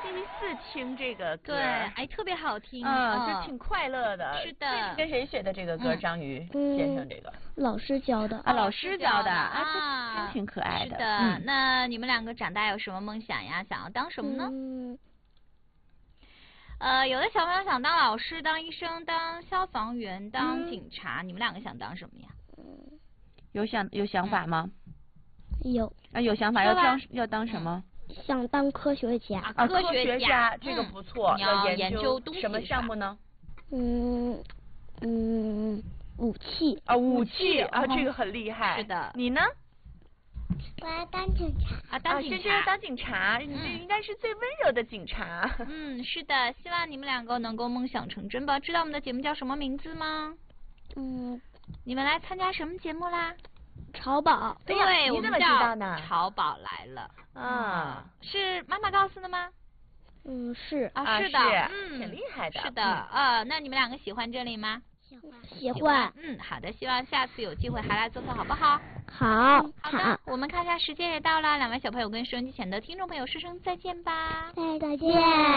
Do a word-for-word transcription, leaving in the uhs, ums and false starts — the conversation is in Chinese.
星期四听这个歌， 对，哎，特别好听， 嗯，就挺快乐的。 是的。 这是跟谁学的这个歌？章鱼先生这个？ 老师教的。 啊，老师教的啊，真挺可爱的。 是的，那你们两个长大有什么梦想呀？想要当什么呢？ 嗯。 呃，有的小朋友想当老师、当医生、当消防员、当警察，你们两个想当什么呀？ 有想有想法吗？ 有。 啊，有想法要当要当什么？ 想当科学家。 啊，科学家这个不错。 要研究什么项目呢？ 嗯嗯，武器。 啊，武器啊，这个很厉害。 是的。 你呢？ 我要当警察。 啊，当警察。 萱萱要当警察，你这应该是最温柔的警察。 嗯，是的，希望你们两个能够梦想成真吧。知道我们的节目叫什么名字吗？ 嗯。 你们来参加什么节目啦？ 潮宝。 对， 你怎么知道呢？ 潮宝来了。 啊， 是妈妈告诉的吗？ 嗯，是啊，是的，嗯， 挺厉害的。 是的，呃，那你们两个喜欢这里吗？ 喜欢。 喜欢。 嗯，好的，希望下次有机会还来做客，好不好？ 好。 好的，我们看一下时间也到了，两位小朋友跟收音机前的听众朋友说声再见吧。 再见。